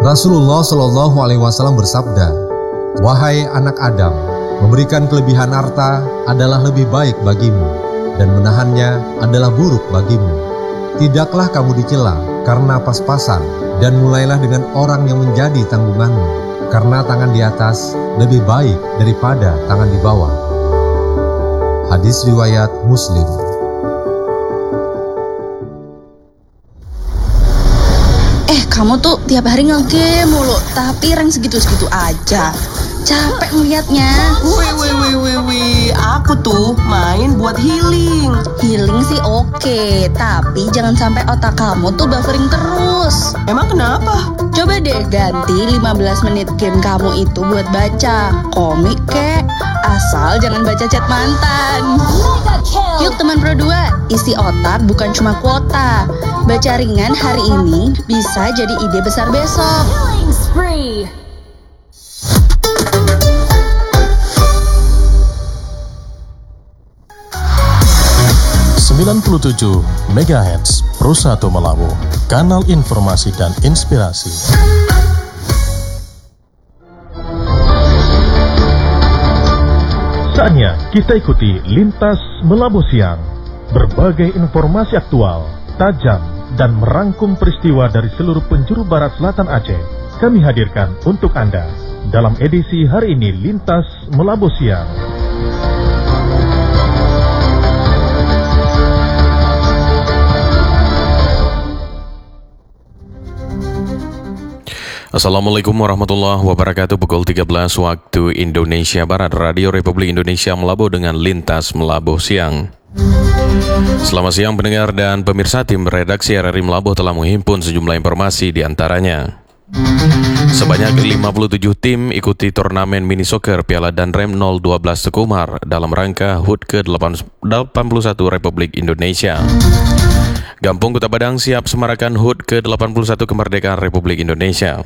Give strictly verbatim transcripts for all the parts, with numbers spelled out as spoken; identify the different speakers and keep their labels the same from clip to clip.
Speaker 1: Rasulullah Shallallahu Alaihi Wasallam bersabda, "Wahai anak Adam, memberikan kelebihan harta adalah lebih baik bagimu, dan menahannya adalah buruk bagimu. Tidaklah kamu dicela karena pas-pasan, dan mulailah dengan orang yang menjadi tanggunganmu, karena tangan di atas lebih baik daripada tangan di bawah." Hadis riwayat Muslim.
Speaker 2: Eh, kamu tuh tiap hari nge-game mulu, tapi rank segitu-segitu aja. Capek ngeliatnya.
Speaker 3: Wih, wih, wih, wih, wih. Aku tuh main buat healing.
Speaker 2: Healing sih oke, tapi jangan sampai otak kamu tuh buffering terus.
Speaker 3: Emang kenapa?
Speaker 2: Coba deh ganti lima belas menit game kamu itu buat baca komik kek. Asal jangan baca chat mantan. Yuk teman Pro dua, isi otak bukan cuma kuota. Baca ringan hari ini bisa jadi ide besar besok.
Speaker 4: Killing spree.
Speaker 5: sembilan puluh tujuh megahertz Pro satu Melabu, kanal informasi dan inspirasi. Saatnya kita ikuti Lintas Melabu Siang. Berbagai informasi aktual, tajam, dan merangkum peristiwa dari seluruh penjuru barat selatan Aceh kami hadirkan untuk Anda dalam edisi hari ini Lintas Melabu Siang.
Speaker 6: Assalamualaikum warahmatullahi wabarakatuh. Pukul tiga belas waktu Indonesia Barat, Radio Republik Indonesia Melabu dengan Lintas Melabu Siang. Selamat siang pendengar dan pemirsa. Tim redaksi R R I Melabu telah menghimpun sejumlah informasi di antaranya. Sebanyak lima puluh tujuh tim ikuti turnamen mini soccer Piala Danrem nol satu dua Teku Umar dalam rangka H U T ke delapan puluh satu Republik Indonesia. Gampung Kota Padang siap semarakan H U T ke delapan puluh satu kemerdekaan Republik Indonesia.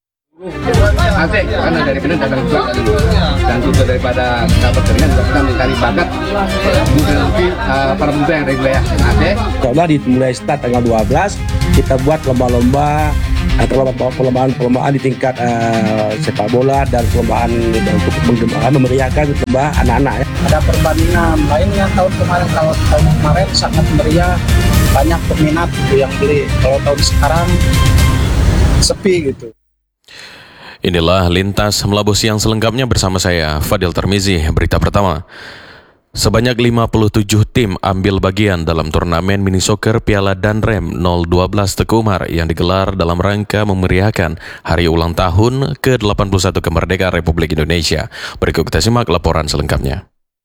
Speaker 7: Aceh karena dari benar datang juga dan juga daripada dapat dengan kita mencari bakat muda-mudi uh, para muda yang dari wilayah Aceh.
Speaker 8: Coba dimulai start tanggal dua belas kita buat lomba-lomba atau perlombaan-perlombaan di tingkat uh, sepak bola dan perlombaan untuk memeriahkan lomba anak-anak ya.
Speaker 9: Ada perbandingan lainnya tahun kemarin, kalau tahun kemarin sangat meriah, banyak peminat gitu yang beli. Kalau tahun sekarang sepi gitu.
Speaker 6: Inilah Lintas Melabu Siang selengkapnya bersama saya, Fadil Termizi. Berita pertama, sebanyak lima puluh tujuh tim ambil bagian dalam turnamen mini soccer Piala Danrem nol satu dua Teku Umar yang digelar dalam rangka memeriahkan hari ulang tahun ke delapan puluh satu kemerdekaan Republik Indonesia. Berikut kita simak laporan selengkapnya.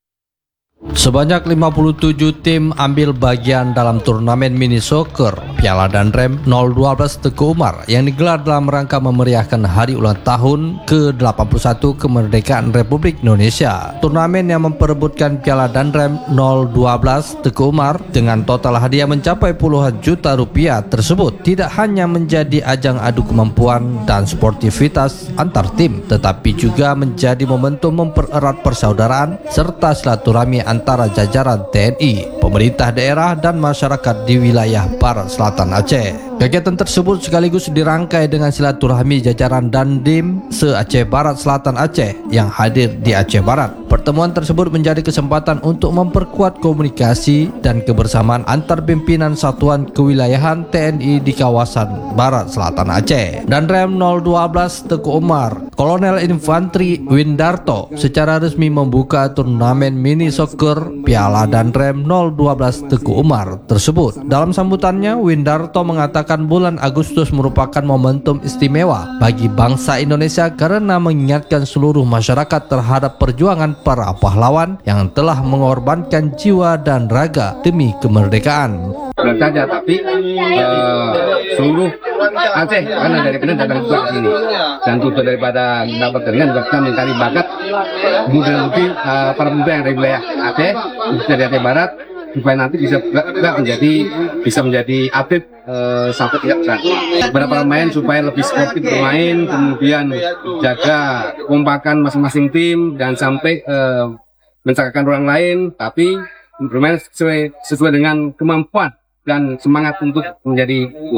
Speaker 10: Sebanyak lima puluh tujuh tim ambil bagian dalam turnamen mini soccer Piala Danrem nol satu dua Teku Umar yang digelar dalam rangka memeriahkan hari ulang tahun ke delapan puluh satu kemerdekaan Republik Indonesia. Turnamen yang memperebutkan Piala Danrem nol satu dua Teku Umar dengan total hadiah mencapai puluhan juta rupiah tersebut tidak hanya menjadi ajang adu kemampuan dan sportivitas antar tim, tetapi juga menjadi momentum mempererat persaudaraan serta silaturahmi antara jajaran T N I, pemerintah daerah dan masyarakat di wilayah Barat Selatan Aceh. Kegiatan tersebut sekaligus dirangkai dengan silaturahmi jajaran Dandim se-Aceh Barat Selatan Aceh yang hadir di Aceh Barat. Pertemuan tersebut menjadi kesempatan untuk memperkuat komunikasi dan kebersamaan antar pimpinan satuan kewilayahan T N I di kawasan Barat Selatan Aceh. Danrem nol satu dua Teku Umar, Kolonel Infantri Windarto secara resmi membuka turnamen mini soccer Piala Danrem nol satu dua Teku Umar tersebut. Dalam sambutannya, Windarto mengatakan bulan Agustus merupakan momentum istimewa bagi bangsa Indonesia karena mengingatkan seluruh masyarakat terhadap perjuangan para pahlawan yang telah mengorbankan jiwa dan raga demi kemerdekaan.
Speaker 7: Bukan saja, tapi uh, seluruh Aceh karena dari benar datang juga ke sini dan juga daripada dapat dengan kita mencari bakat muda-mudi uh, para muda yang dari wilayah Aceh, dari Aceh Barat, supaya nanti bisa juga menjadi bisa menjadi atlet uh, sampai tidak berat. Beberapa pemain supaya lebih sportif bermain, kemudian jaga kompakan masing-masing tim dan sampai uh, mencakapkan orang lain, tapi bermain sesuai, sesuai dengan kemampuan dan semangat untuk menjadi kuat.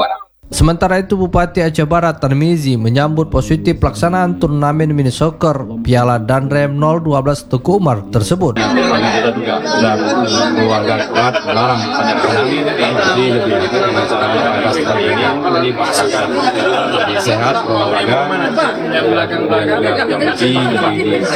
Speaker 10: Sementara itu Bupati Aceh Barat Tarmizi menyambut positif pelaksanaan turnamen mini soccer Piala Danrem nol satu dua Teguh Umar tersebut.
Speaker 4: Kita juga sudah keluarga kuat melarang anak-anak jadi lebih atas seperti ini jadi masyarakat lebih sehat olahraga yang belakang belakang yang bersih lebih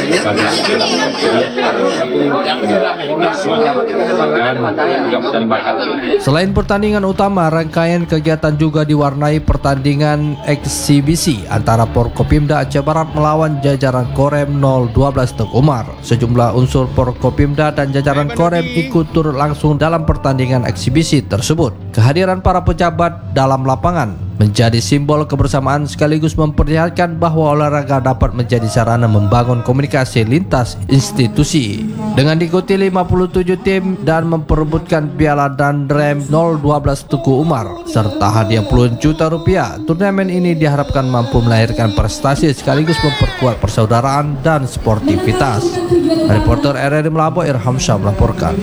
Speaker 10: Selain pertandingan utama, rangkaian kegiatan juga diwarnai pertandingan eksibisi antara Porkopimda Aceh Barat melawan jajaran Korem nol satu dua Teguh Umar. Sejumlah unsur Porkopimda dan jajaran Korem ikut turut langsung dalam pertandingan eksibisi tersebut. Kehadiran para pejabat dalam lapangan menjadi simbol kebersamaan sekaligus memperlihatkan bahwa olahraga dapat menjadi sarana membangun komunikasi lintas institusi. Dengan diikuti lima puluh tujuh tim dan memperebutkan Piala Danrem nol satu dua Teguh Umar serta hadiah puluhan juta rupiah, turnamen ini diharapkan mampu melahirkan prestasi sekaligus memperkuat persaudaraan dan sportivitas. Reporter R R I Melabo Irham Syah melaporkan.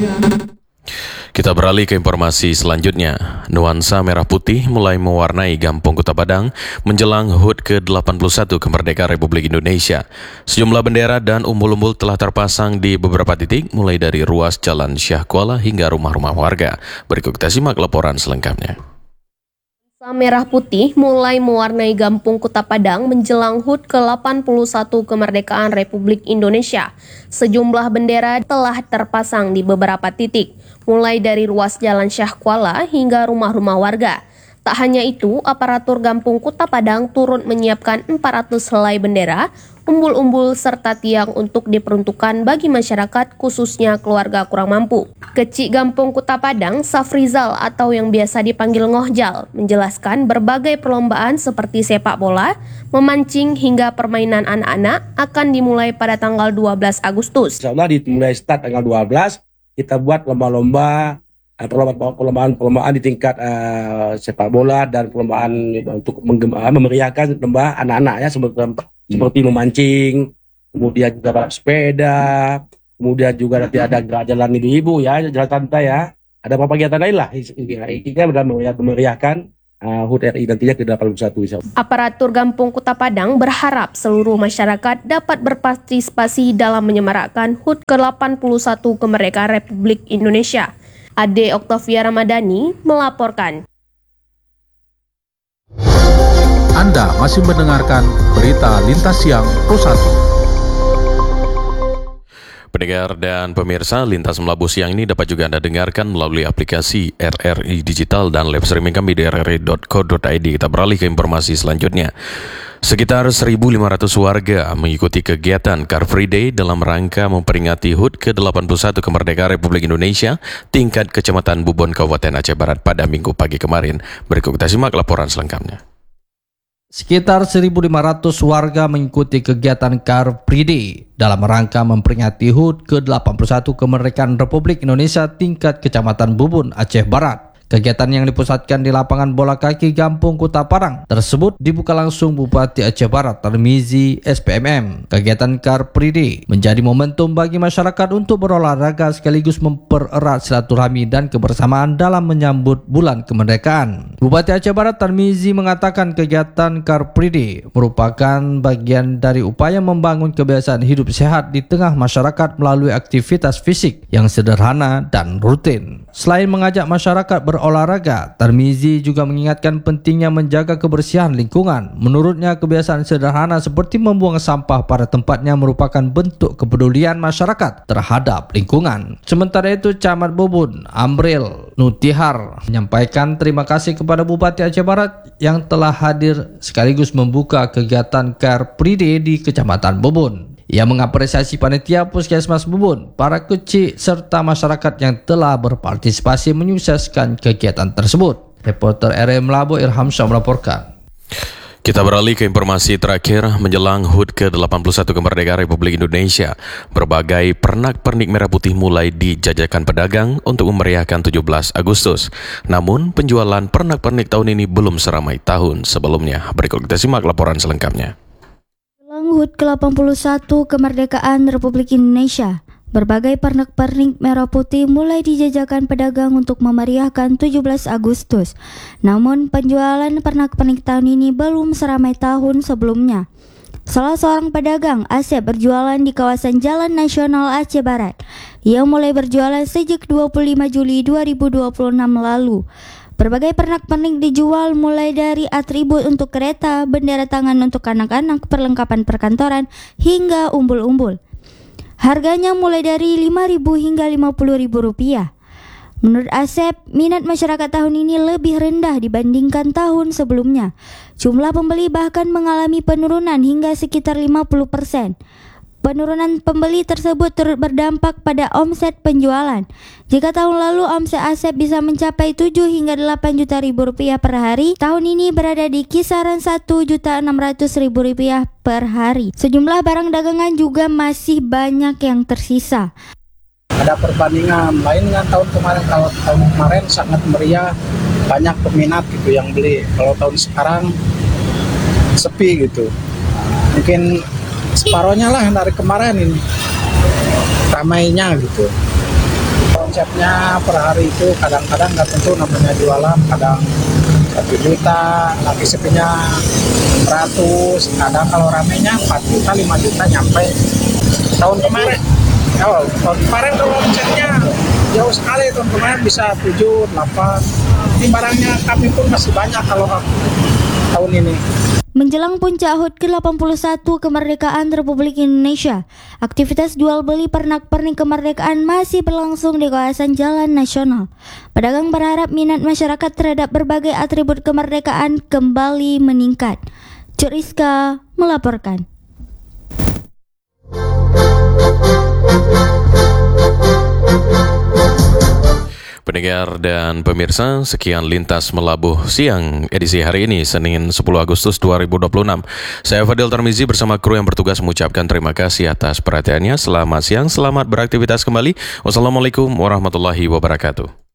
Speaker 6: Kita beralih ke informasi selanjutnya. Nuansa merah putih mulai mewarnai Gampong Kota Padang menjelang H U T ke delapan puluh satu kemerdekaan Republik Indonesia. Sejumlah bendera dan umbul-umbul telah terpasang di beberapa titik mulai dari ruas Jalan Syah Kuala hingga rumah-rumah warga. Berikut kita simak laporan selengkapnya.
Speaker 11: Merah putih mulai mewarnai Gampong Kota Padang menjelang H U T ke delapan puluh satu kemerdekaan Republik Indonesia. Sejumlah bendera telah terpasang di beberapa titik, mulai dari ruas Jalan Syah Kuala hingga rumah-rumah warga. Tak hanya itu, aparatur Gampong Kota Padang turut menyiapkan empat ratus helai bendera, umbul-umbul serta tiang untuk diperuntukkan bagi masyarakat khususnya keluarga kurang mampu. Kecik Gampong Kota Padang, Safrizal atau yang biasa dipanggil Ngohjal, menjelaskan berbagai perlombaan seperti sepak bola, memancing hingga permainan anak-anak akan dimulai pada tanggal dua belas Agustus.
Speaker 8: Insya Allah dimulai start tanggal dua belas, kita buat lomba-lomba, perlombaan-perlombaan di tingkat uh, sepak bola dan perlombaan untuk memeriahkan lomba anak-anak ya, seperti, seperti memancing, kemudian juga balap sepeda, kemudian juga nanti ada gerak jalan ibu-ibu ya, jalan santai ya, ada beberapa kegiatan lain lah. Kita memeriahkan uh, H U T R I nantinya ke delapan puluh satu.
Speaker 11: Aparatur Gampong Kota Padang berharap seluruh masyarakat dapat berpartisipasi dalam menyemarakkan H U T ke delapan puluh satu kemerdekaan Republik Indonesia. Ade Oktavia Ramadhani melaporkan.
Speaker 12: Anda masih mendengarkan berita Lintas Siang Pro satu.
Speaker 6: Pendengar dan pemirsa, Lintas Melabu Siang ini dapat juga Anda dengarkan melalui aplikasi R R I Digital dan live streaming kami di r r i dot co dot i d. Kita beralih ke informasi selanjutnya. Sekitar seribu lima ratus warga mengikuti kegiatan Car Free Day dalam rangka memperingati H U T ke delapan puluh satu kemerdekaan Republik Indonesia tingkat Kecamatan Bubon Kabupaten Aceh Barat pada Minggu pagi kemarin. Berikut kita simak laporan selengkapnya.
Speaker 10: Sekitar seribu lima ratus warga mengikuti kegiatan Car Free Day dalam rangka memperingati H U T ke delapan puluh satu kemerdekaan Republik Indonesia tingkat Kecamatan Bubun, Aceh Barat. Kegiatan yang dipusatkan di lapangan bola kaki Gampong Kota Padang tersebut dibuka langsung Bupati Aceh Barat Tarmizi S P M M. Kegiatan Car Free Day menjadi momentum bagi masyarakat untuk berolahraga sekaligus mempererat silaturahmi dan kebersamaan dalam menyambut bulan kemerdekaan. Bupati Aceh Barat Tarmizi mengatakan kegiatan Car Free Day merupakan bagian dari upaya membangun kebiasaan hidup sehat di tengah masyarakat melalui aktivitas fisik yang sederhana dan rutin. Selain mengajak masyarakat berolahraga, Tarmizi juga mengingatkan pentingnya menjaga kebersihan lingkungan. Menurutnya, kebiasaan sederhana seperti membuang sampah pada tempatnya merupakan bentuk kepedulian masyarakat terhadap lingkungan. Sementara itu, Camat Bubun, Amril Nutihar, menyampaikan terima kasih kepada Bupati Aceh Barat yang telah hadir sekaligus membuka kegiatan Car Free Day di Kecamatan Bubun. Ia mengapresiasi panitia Puskesmas Bubun, para kecil serta masyarakat yang telah berpartisipasi menyukseskan kegiatan tersebut. Reporter R R I Melabo Irham Syah melaporkan.
Speaker 6: Kita beralih ke informasi terakhir menjelang H U T ke delapan puluh satu kemerdekaan Republik Indonesia. Berbagai pernak-pernik merah putih mulai dijajakan pedagang untuk memeriahkan tujuh belas Agustus. Namun penjualan pernak-pernik tahun ini belum seramai tahun sebelumnya. Berikut kita simak laporan selengkapnya.
Speaker 13: H U T ke delapan puluh satu kemerdekaan Republik Indonesia, Berbagai pernak-pernik merah putih mulai dijajakan pedagang untuk memeriahkan tujuh belas Agustus. Namun penjualan pernak-pernik tahun ini belum seramai tahun sebelumnya. Salah seorang pedagang Asep berjualan di kawasan Jalan Nasional Aceh Barat. Ia mulai berjualan sejak dua puluh lima Juli dua ribu dua puluh enam lalu. Berbagai pernak-pernik dijual mulai dari atribut untuk kereta, bendera tangan untuk anak-anak, perlengkapan perkantoran, hingga umbul-umbul. Harganya mulai dari lima ribu hingga lima puluh ribu rupiah. Menurut Asep, minat masyarakat tahun ini lebih rendah dibandingkan tahun sebelumnya. Jumlah pembeli bahkan mengalami penurunan hingga sekitar lima puluh persen. Penurunan pembeli tersebut turut berdampak pada omset penjualan. Jika tahun lalu omset Asep bisa mencapai tujuh hingga delapan juta ribu rupiah per hari, tahun ini berada di kisaran satu juta enam ratus ribu rupiah per hari. Sejumlah barang dagangan juga masih banyak yang tersisa.
Speaker 9: Ada perbandingan lain dengan tahun kemarin. Kalau tahun kemarin sangat meriah, banyak peminat gitu yang beli. Kalau tahun sekarang sepi gitu. Mungkin separohnya lah dari kemarin ini ramainya gitu. Konsepnya per hari itu kadang-kadang nggak tentu namanya jualan, kadang satu juta, lagi sepinya seratus, kadang kalau ramainya empat juta, lima juta nyampe. Tahun kemarin, oh, tahun kemarin kalau omsetnya jauh sekali, tahun kemarin bisa tujuh, delapan. Ini barangnya kami pun masih banyak kalau tahun ini.
Speaker 13: Menjelang puncak H U T ke delapan puluh satu kemerdekaan Republik Indonesia, aktivitas jual beli pernak-pernik kemerdekaan masih berlangsung di kawasan Jalan Nasional. Pedagang berharap minat masyarakat terhadap berbagai atribut kemerdekaan kembali meningkat. Curiska melaporkan.
Speaker 6: Pendengar dan pemirsa, sekian Lintas Melabuh Siang edisi hari ini, Senin sepuluh Agustus dua ribu dua puluh enam. Saya Fadil Tarmizi bersama kru yang bertugas mengucapkan terima kasih atas perhatiannya. Selamat siang, selamat beraktivitas kembali. Wassalamualaikum warahmatullahi wabarakatuh.